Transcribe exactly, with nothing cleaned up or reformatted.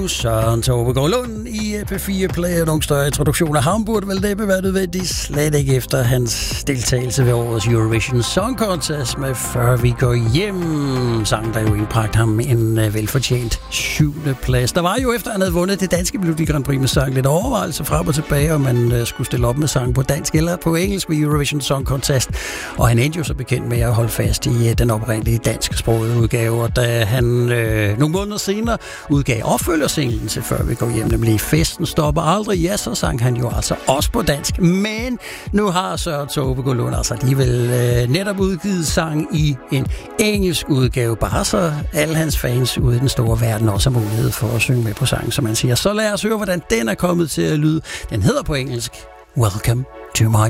Søren Tove Lund i P fire Play, og nogle større introduktioner. Han burde vel det være nødvendigt, slet ikke efter hans deltagelse ved årets Eurovision Song Contest med Før vi går hjem. Sang, der jo indbragte ham en uh, velfortjent syvende plads. Der var jo efter, han havde vundet det danske Melodi Grand Prix med sang, lidt overvejelse frem og tilbage, om man uh, skulle stille op med sang på dansk eller på engelsk ved Eurovision Song Contest. Og han endte jo så bekendt med at holde fast i uh, den oprindelige dansksprogede udgave, og da han uh, nogle måneder senere udgav opfølger singlen til Før vi går hjem, nemlig Festen stopper aldrig, ja, så sang han jo altså også på dansk. Men nu har Søren Tove Lund altså alligevel øh, netop udgivet sang i en engelsk udgave, bare så alle hans fans ude i den store verden også har mulighed for at synge med på sangen, som man siger. Så lad os høre, hvordan den er kommet til at lyde. Den hedder på engelsk Welcome to my